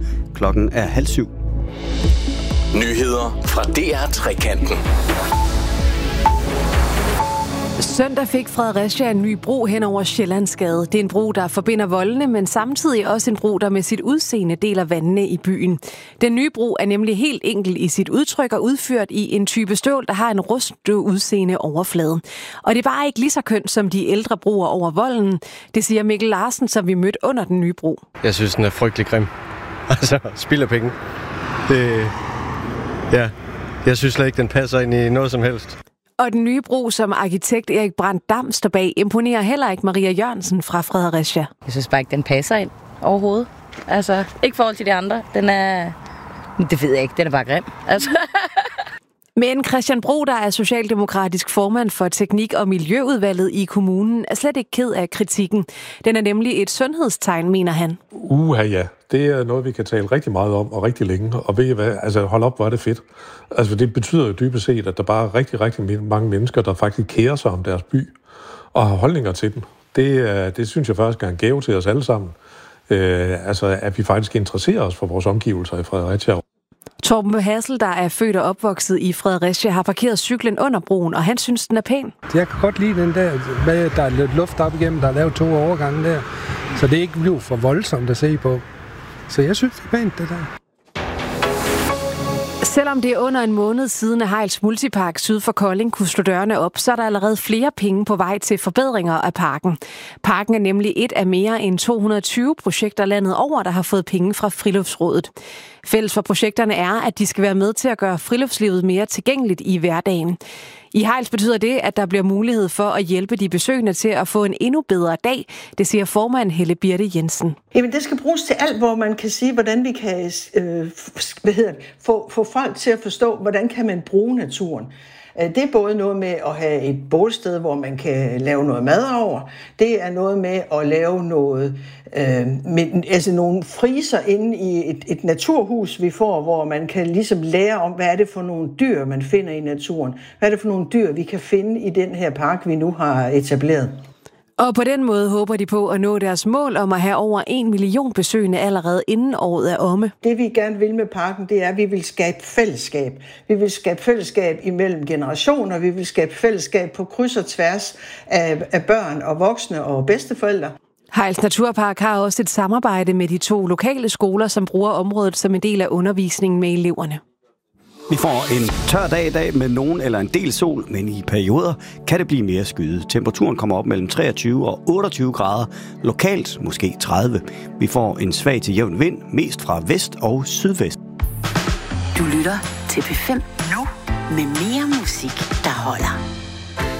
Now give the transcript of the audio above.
Klokken er 6:30. Nyheder fra DR-trekanten. Søndag fik Fredericia en ny bro hen over Sjællandsgade. Det er en bro, der forbinder voldene, men samtidig også en bro, der med sit udseende deler vandene i byen. Den nye bro er nemlig helt enkel i sit udtryk og udført i en type stål, der har en rustet udseende overflade. Og det er bare ikke lige så kønt som de ældre broer over volden. Det siger Mikkel Larsen, som vi mødte under den nye bro. Jeg synes, den er frygtelig grim. Altså, spild af penge. Jeg synes slet ikke, den passer ind i noget som helst. Og den nye bro, som arkitekt Erik Brandt Dam står bag, imponerer heller ikke Maria Jørgensen fra Fredericia. Jeg synes bare ikke, den passer ind overhovedet. Altså, ikke i forhold til de andre. Den er... Det ved jeg ikke, den er bare grim. Altså. Men Christian Bro, der er socialdemokratisk formand for teknik- og miljøudvalget i kommunen, er slet ikke ked af kritikken. Den er nemlig et sundhedstegn, mener han. Ja. Det er noget, vi kan tale rigtig meget om, og rigtig længe. Og ved I hvad? Altså, hold op, hvor er det fedt. Altså, det betyder jo dybest set, at der bare er rigtig, rigtig mange mennesker, der faktisk kærer sig om deres by, og har holdninger til den. Det synes jeg faktisk er en gave til os alle sammen. At vi faktisk interesserer os for vores omgivelser i Fredericia. Torben Hassel, der er født og opvokset i Fredericia, har parkeret cyklen under broen, og han synes, den er pæn. Jeg kan godt lide den der, med der er lidt luft op igennem, der er lavet 2 overgange der, så det ikke bliver for voldsomt at se på. Så jeg synes, det er pænt, det der. Selvom det er under en måned siden, at Hejls Multipark syd for Kolding kunne slå dørene op, så er der allerede flere penge på vej til forbedringer af parken. Parken er nemlig et af mere end 220 projekter landet over, der har fået penge fra Friluftsrådet. Fælles for projekterne er, at de skal være med til at gøre friluftslivet mere tilgængeligt i hverdagen. I Hejls betyder det, at der bliver mulighed for at hjælpe de besøgende til at få en endnu bedre dag, det siger formand Helle Birte Jensen. Jamen, det skal bruges til alt, hvor man kan sige, hvordan vi kan få folk til at forstå, hvordan kan man bruge naturen. Det er både noget med at have et bålsted, hvor man kan lave noget mad over. Det er noget med at lave noget, nogle friser inde i et naturhus, vi får, hvor man kan ligesom lære om, hvad er det for nogle dyr, man finder i naturen. Hvad er det for nogle dyr, vi kan finde i den her park, vi nu har etableret. Og på den måde håber de på at nå deres mål om at have over 1 million besøgende allerede inden året er omme. Det vi gerne vil med parken, det er, at vi vil skabe fællesskab. Vi vil skabe fællesskab imellem generationer. Vi vil skabe fællesskab på kryds og tværs af børn og voksne og bedsteforældre. Hejls Naturpark har også et samarbejde med de 2 lokale skoler, som bruger området som en del af undervisningen med eleverne. Vi får en tør dag i dag med nogen eller en del sol, men i perioder kan det blive mere skyet. Temperaturen kommer op mellem 23 og 28 grader, lokalt måske 30. Vi får en svag til jævn vind, mest fra vest og sydvest. Du lytter til P5 nu med mere musik, der holder.